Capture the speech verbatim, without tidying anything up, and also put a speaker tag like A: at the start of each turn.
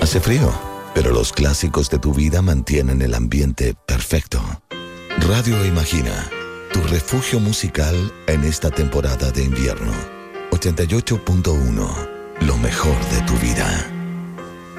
A: Hace frío, pero los clásicos de tu vida mantienen el ambiente perfecto. Radio Imagina, tu refugio musical en esta temporada de invierno. ochenta y ocho punto uno, lo mejor de tu vida.